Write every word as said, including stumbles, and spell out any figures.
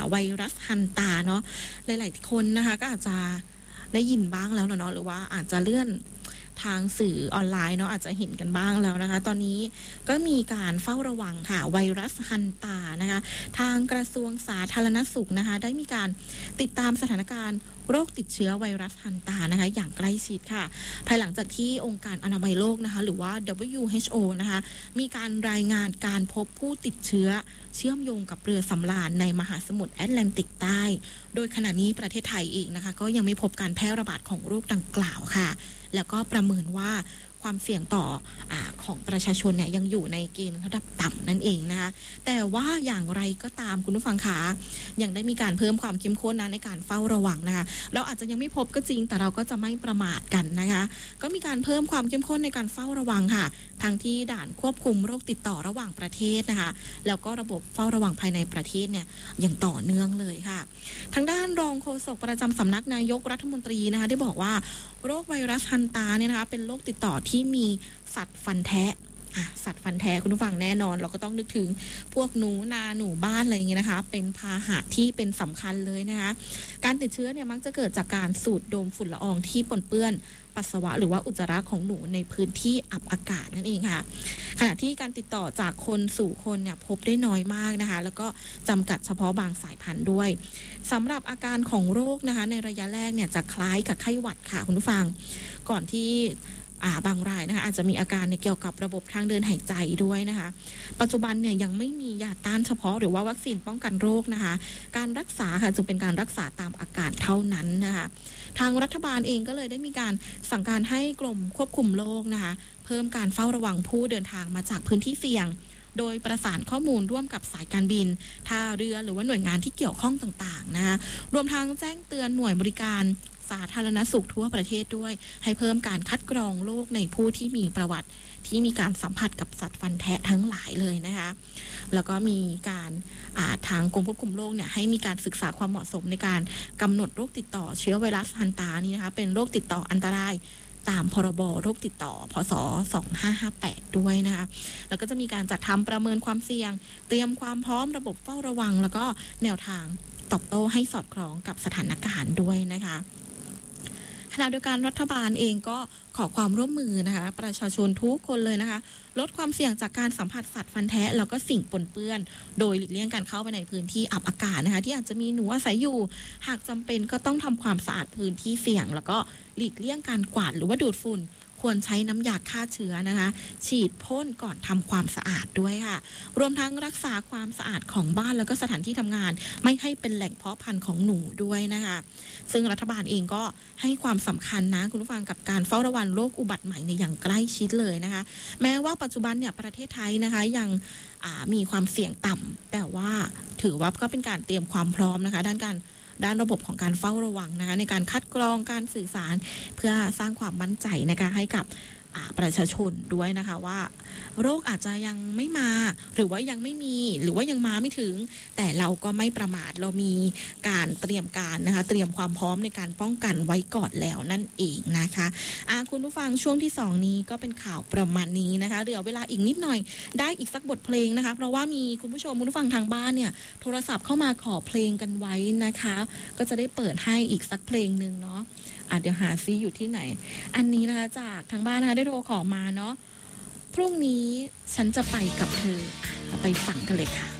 ไวรัสฮันตาเนาะหลายๆคนนะคะก็อาจจะได้ยินบ้างแล้วเนาะหรือว่าอาจจะเลื่อนทางสื่อออนไลน์เนาะอาจจะเห็นกันบ้างแล้วนะคะตอนนี้ก็มีการเฝ้าระวังค่ะไวรัสฮันตานะคะทางกระทรวงสาธารณสุขนะคะได้มีการติดตามสถานการณ์โรคติดเชื้อไวรัสฮันตานะคะอย่างใกล้ชิดค่ะภายหลังจากที่องค์การอนามัยโลกนะคะหรือว่า ดับเบิลยู เอช โอ นะคะมีการรายงานการพบผู้ติดเชื้อเชื่อมโยงกับเรือสำราญในมหาสมุทรแอตแลนติกใต้โดยขณะนี้ประเทศไทยเองนะคะก็ยังไม่พบการแพร่ระบาดของโรคดังกล่าวค่ะแล้วก็ประเมินว่าความเสี่ยงต่ออาของประชาชนเนี่ยยังอยู่ในเกณฑ์ระดับต่ำนั่นเองนะคะแต่ว่าอย่างไรก็ตามคุณผู้ฟังคะยังได้มีการเพิ่มความเข้มข้นนะในการเฝ้าระวังนะคะเราอาจจะยังไม่พบก็จริงแต่เราก็จะไม่ประมาทกันนะคะก็มีการเพิ่มความเข้มข้นในการเฝ้าระวังค่ะทั้งที่ด่านควบคุมโรคติดต่อระหว่างประเทศนะคะแล้วก็ระบบเฝ้าระวังภายในประเทศเนี่ยอย่างต่อเนื่องเลยค่ะทางด้านรองโฆษกประจำสำนักนายกรัฐมนตรีนะคะได้บอกว่าโรคไวรัสฮันตาเนี่ยนะคะเป็นโรคติดต่อที่มีสัตว์ฟันแทะสัตว์ฟันแท้คุณผู้ฟังแน่นอนเราก็ต้องนึกถึงพวกหนูนาหนูบ้านอะไรอย่างเงี้ยนะคะเป็นพาหะที่เป็นสำคัญเลยนะคะการติดเชื้อเนี่ยมักจะเกิดจากการสูดดมฝุ่นละอองที่ปนเปื้อนปัสสาวะหรือว่าอุจจาระของหนูในพื้นที่อับอากาศนั่นเองค่ะขณะที่การติดต่อจากคนสู่คนเนี่ยพบได้น้อยมากนะคะแล้วก็จำกัดเฉพาะบางสายพันธุ์ด้วยสำหรับอาการของโรคนะคะในระยะแรกเนี่ยจะคล้ายกับไข้หวัดค่ะคุณผู้ฟังก่อนที่บางรายนะคะอาจจะมีอาการในเกี่ยวกับระบบทางเดินหายใจด้วยนะคะปัจจุบันเนี่ยยังไม่มียาต้านเฉพาะหรือว่าวัคซีนป้องกันโรคนะคะการรักษาค่ะจึงเป็นการรักษาตามอาการเท่านั้นนะคะทางรัฐบาลเองก็เลยได้มีการสั่งการให้กรมควบคุมโรคนะคะเพิ่มการเฝ้าระวังผู้เดินทางมาจากพื้นที่เสี่ยงโดยประสานข้อมูลร่วมกับสายการบินท่าเรือหรือว่าหน่วยงานที่เกี่ยวข้องต่างๆนะคะรวมทั้งแจ้งเตือนหน่วยบริการสาธารณสุขทั่วประเทศด้วยให้เพิ่มการคัดกรองโรคในผู้ที่มีประวัติที่มีการสัมผัสกับสัตว์ฟันแทะทั้งหลายเลยนะคะแล้วก็มีการทางกรมควบคุมโรคเนี่ยให้มีการศึกษาความเหมาะสมในการกำหนดโรคติดต่อเชื้อไวรัสฮันตานี่นะคะเป็นโรคติดต่ออันตรายตามพรบโรคติดต่อพศสองห้าห้าแปดด้วยนะคะแล้วก็จะมีการจัดทำประเมินความเสี่ยงเตรียมความพร้อมระบบเฝ้าระวังแล้วก็แนวทางตอบโต้ให้สอดคล้องกับสถานการณ์ด้วยนะคะขณะเดียวกันรัฐบาลเองก็ขอความร่วมมือนะคะประชาชนทุกคนเลยนะคะลดความเสี่ยงจากการสัมผัสสัตว์ฟันแทะแล้วก็สิ่งปนเปื้อนโดยหลีกเลี่ยงการเข้าไปในพื้นที่อับอากาศนะคะที่อาจจะมีหนูอาศัยอยู่หากจำเป็นก็ต้องทำความสะอาดพื้นที่เสี่ยงแล้วก็หลีกเลี่ยงการกวาดหรือว่าดูดฝุ่นควรใช้น้ำยาฆ่าเชื้อนะคะฉีดพ่นก่อนทำความสะอาดด้วยค่ะรวมทั้งรักษาความสะอาดของบ้านแล้วก็สถานที่ทำงานไม่ให้เป็นแหล่งเพาะพันธุ์ของหนูด้วยนะคะซึ่งรัฐบาลเองก็ให้ความสำคัญนะคุณผู้ฟังกับการเฝ้าระวังโรคอุบัติใหม่ในอย่างใกล้ชิดเลยนะคะแม้ว่าปัจจุบันเนี่ยประเทศไทยนะคะยังมีความเสี่ยงต่ำแต่ว่าถือว่าก็เป็นการเตรียมความพร้อมนะคะด้านการด้านระบบของการเฝ้าระวังนะคะในการคัดกรองการสื่อสารเพื่อสร้างความมั่นใจนะคะให้กับประชาชนด้วยนะคะว่าโรคอาจจะยังไม่มาหรือว่ายังไม่มีหรือว่ายังมาไม่ถึงแต่เราก็ไม่ประมาทเรามีการเตรียมการนะคะเตรียมความพร้อมในการป้องกันไว้ก่อนแล้วนั่นเองนะคะอ่าคุณผู้ฟังช่วงที่สองนี้ก็เป็นข่าวประมาณนี้นะคะเหลือเวลาอีกนิดหน่อยได้อีกสักบทเพลงนะคะเพราะว่ามีคุณผู้ชมคุณผู้ฟังทางบ้านเนี่ยโทรศัพท์เข้ามาขอเพลงกันไว้นะคะก็จะได้เปิดให้อีกสักเพลงนึงเนาะอ่ะเดี๋ยวหาซิอยู่ที่ไหนอันนี้นะคะจากทางบ้านนะคะได้โทรขอมาเนาะพรุ่งนี้ฉันจะไปกับเธอไปฟังกันเลยค่ะ